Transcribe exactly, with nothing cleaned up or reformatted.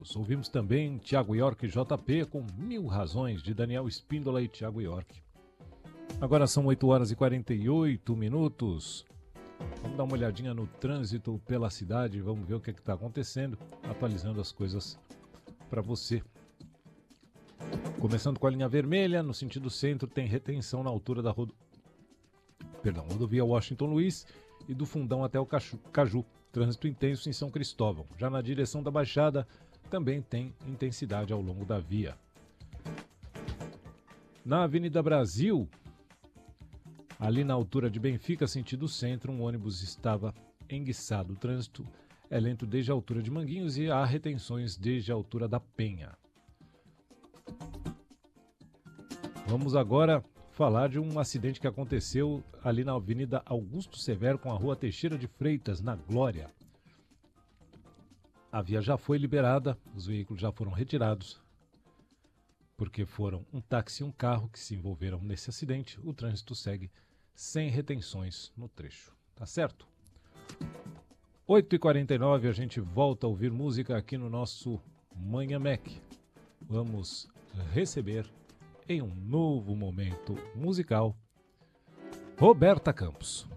Ouvimos também Thiago York e J P com Mil Razões, de Daniel Espíndola e Thiago York. Agora são oito horas e quarenta e oito minutos. Vamos dar uma olhadinha no trânsito pela cidade, vamos ver o que está acontecendo, atualizando as coisas para você. Começando com a linha vermelha, no sentido centro, tem retenção na altura da rodo... Perdão, rodovia Washington Luiz e do Fundão até o Caju. Trânsito intenso em São Cristóvão. Já na direção da Baixada, também tem intensidade ao longo da via. Na Avenida Brasil, ali na altura de Benfica, sentido centro, um ônibus estava enguiçado. O trânsito é lento desde a altura de Manguinhos e há retenções desde a altura da Penha. Vamos agora falar de um acidente que aconteceu ali na Avenida Augusto Severo com a Rua Teixeira de Freitas, na Glória. A via já foi liberada, os veículos já foram retirados, porque foram um táxi e um carro que se envolveram nesse acidente. O trânsito segue sem retenções no trecho, tá certo? oito e quarenta e nove, a gente volta a ouvir música aqui no nosso Manhã Mac. Vamos receber, em um novo momento musical, Roberta Campos.